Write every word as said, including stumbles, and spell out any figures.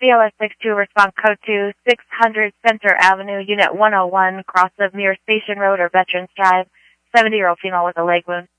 B L S six two, respond code two, six hundred Center Avenue, Unit one oh one, cross of Mirror Station Road or Veterans Drive, seventy-year-old female with a leg wound.